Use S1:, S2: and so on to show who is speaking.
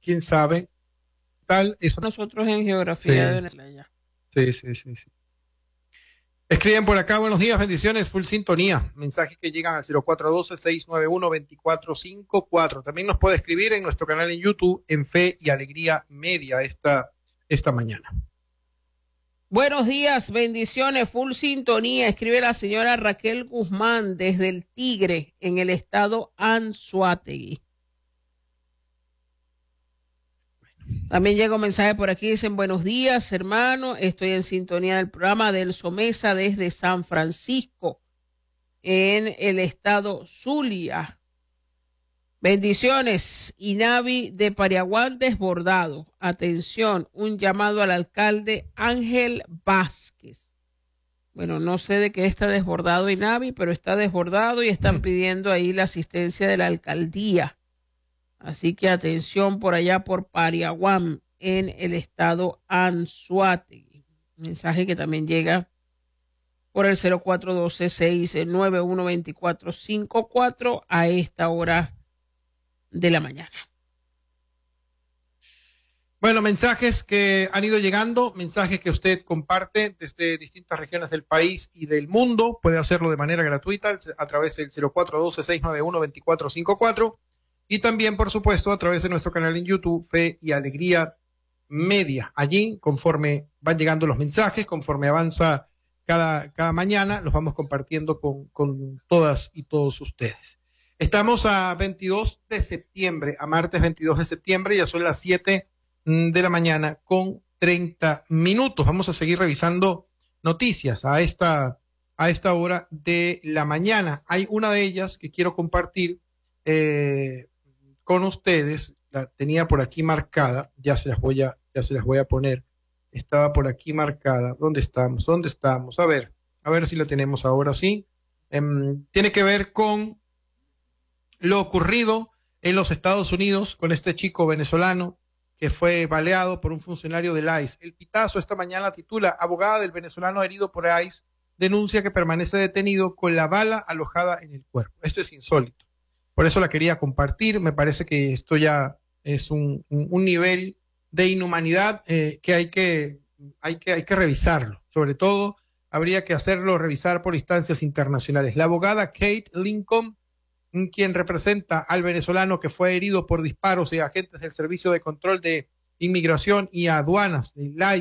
S1: quién sabe, tal. Eso.
S2: Nosotros en geografía de Venezuela.
S1: Sí. Escriben por acá, buenos días, bendiciones, full sintonía. Mensajes que llegan al 0412-691-2454. También nos puede escribir en nuestro canal en YouTube, en Fe y Alegría Media, esta mañana.
S2: Buenos días, bendiciones, full sintonía. Escribe la señora Raquel Guzmán desde el Tigre, en el estado Anzoátegui. También llega un mensaje por aquí, dicen buenos días, hermano, estoy en sintonía del programa del Somesa desde San Francisco, en el estado Zulia. Bendiciones, Inavi de Pariaguán desbordado. Atención, un llamado al alcalde Ángel Vázquez. Bueno, no sé de qué está desbordado Inavi, pero está desbordado y están pidiendo ahí la asistencia de la alcaldía. Así que atención por allá por Pariaguán, en el estado Anzoátegui. Mensaje que también llega por el 0412-691-2454 a esta hora de la mañana.
S1: Bueno, mensajes que han ido llegando, mensajes que usted comparte desde distintas regiones del país y del mundo. Puede hacerlo de manera gratuita a través del 0412-691-2454. Y también, por supuesto, a través de nuestro canal en YouTube, Fe y Alegría Media. Allí, conforme van llegando los mensajes, conforme avanza cada mañana, los vamos compartiendo con todas y todos ustedes. Estamos a 22 de septiembre, a martes 22 de septiembre, ya son las 7 de la mañana con 30 minutos. Vamos a seguir revisando noticias a esta hora de la mañana. Hay una de ellas que quiero compartir con ustedes, la tenía por aquí marcada, ya se las voy a poner, estaba por aquí marcada. ¿Dónde estamos? A ver si la tenemos ahora, sí. Tiene que ver con lo ocurrido en los Estados Unidos con este chico venezolano que fue baleado por un funcionario del ICE. El Pitazo esta mañana titula: abogada del venezolano herido por ICE denuncia que permanece detenido con la bala alojada en el cuerpo. Esto es insólito. Por eso la quería compartir. Me parece que esto ya es un nivel de inhumanidad que hay que revisarlo. Sobre todo, habría que hacerlo revisar por instancias internacionales. La abogada Kate Lincoln, quien representa al venezolano que fue herido por disparos de agentes del Servicio de Control de Inmigración y Aduanas, del ICE,